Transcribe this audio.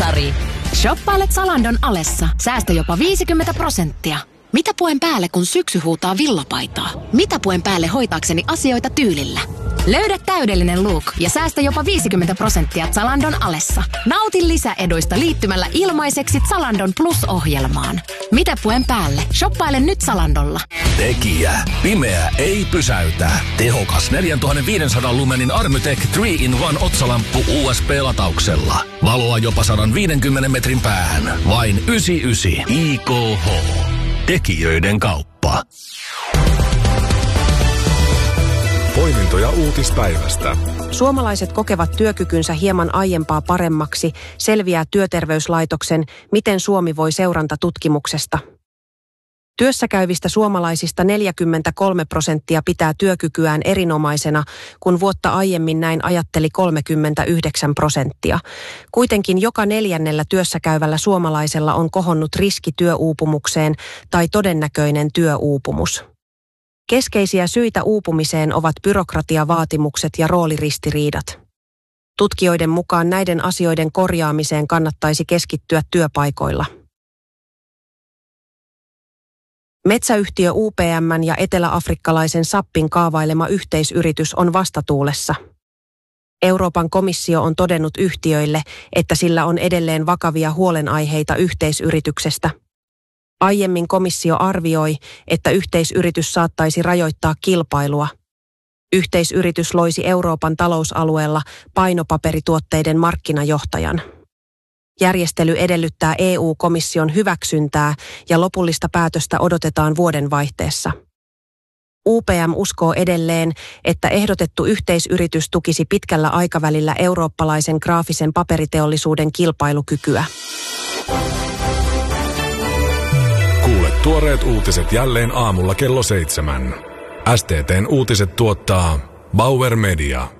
Sari. Shoppaile Zalandon alessa. Säästä jopa 50%. Mitä puen päälle, kun syksy huutaa villapaitaa? Mitä puen päälle hoitaakseni asioita tyylillä? Löydä täydellinen look ja säästä jopa 50% Zalandon alessa. Nauti lisäeduista liittymällä ilmaiseksi Zalandon Plus-ohjelmaan. Mitä puen päälle? Shoppaile nyt Zalandolla. Tekijä. Pimeä ei pysäytä. Tehokas 4500 lumenin Armytech 3-in-1 otsalamppu USB-latauksella. Valoa jopa 150 metrin päähän. Vain 99 IKH. Tekijöiden kauppa. Poimintoja uutispäivästä. Suomalaiset kokevat työkykynsä hieman aiempaa paremmaksi, selviää Työterveyslaitoksen Miten Suomi voi -seurantatutkimuksesta. Työssäkäyvistä suomalaisista 43% pitää työkykyään erinomaisena, kun vuotta aiemmin näin ajatteli 39%. Kuitenkin joka 4. työssäkäyvällä suomalaisella on kohonnut riski työuupumukseen tai todennäköinen työuupumus. Keskeisiä syitä uupumiseen ovat byrokratiavaatimukset ja rooliristiriidat. Tutkijoiden mukaan näiden asioiden korjaamiseen kannattaisi keskittyä työpaikoilla. Metsäyhtiö UPM:n ja eteläafrikkalaisen SAPin kaavailema yhteisyritys on vastatuulessa. Euroopan komissio on todennut yhtiöille, että sillä on edelleen vakavia huolenaiheita yhteisyrityksestä. Aiemmin komissio arvioi, että yhteisyritys saattaisi rajoittaa kilpailua. Yhteisyritys loisi Euroopan talousalueella painopaperituotteiden markkinajohtajan. Järjestely edellyttää EU-komission hyväksyntää ja lopullista päätöstä odotetaan vuodenvaihteessa. UPM uskoo edelleen, että ehdotettu yhteisyritys tukisi pitkällä aikavälillä eurooppalaisen graafisen paperiteollisuuden kilpailukykyä. Kuule tuoreet uutiset jälleen aamulla kello 7. STT:n uutiset tuottaa Bauer Media.